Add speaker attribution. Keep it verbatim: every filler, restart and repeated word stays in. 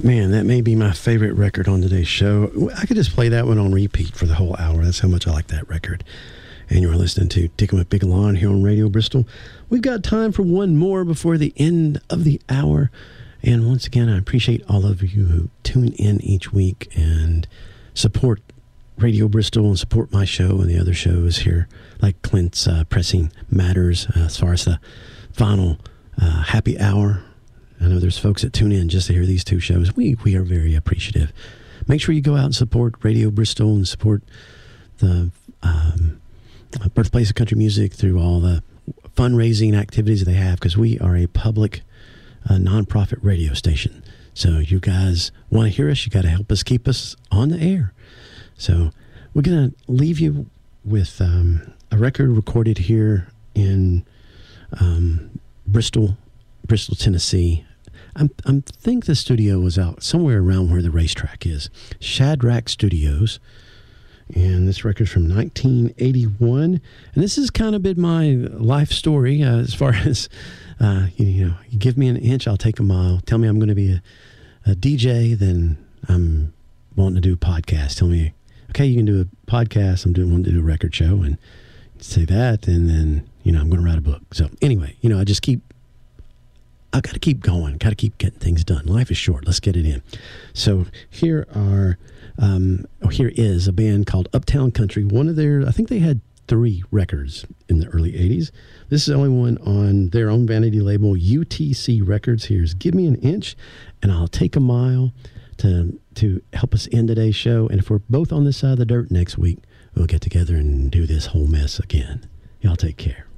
Speaker 1: Man, that may be my favorite record on today's show. I could just play that one on repeat for the whole hour. That's how much I like that record. And you're listening to Ticking with Big Lon here on Radio Bristol. We've got time for one more before the end of the hour. And once again, I appreciate all of you who tune in each week and support Radio Bristol and support my show and the other shows here, like Clint's uh, Pressing Matters, uh, as far as the final uh, happy hour. I know there's folks that tune in just to hear these two shows. We we are very appreciative. Make sure you go out and support Radio Bristol and support the um, Birthplace of Country Music through all the fundraising activities they have, because we are a public uh, nonprofit radio station. So you guys want to hear us, you got to help us keep us on the air. So we're going to leave you with um, a record recorded here in um, Bristol, Bristol, Tennessee. I I think the studio was out somewhere around where the racetrack is. Shadrach Studios. And this record's from nineteen eighty-one. And this has kind of been my life story uh, as far as, uh, you, you know, you give me an inch, I'll take a mile. Tell me I'm going to be a, a D J, then I'm wanting to do a podcast. Tell me, okay, you can do a podcast. I'm doing wanting to do a record show, and say that, and then, you know, I'm going to write a book. So anyway, you know, I just keep, I got to keep going, got to keep getting things done. Life is short. Let's get it in. So here are, um, oh, here is a band called Uptown Country. One of their, I think they had three records in the early eighties. This is the only one on their own vanity label, U T C Records. Here's Give Me an Inch, and I'll Take a Mile to, to help us end today's show. And if we're both on this side of the dirt next week, we'll get together and do this whole mess again. Y'all take care.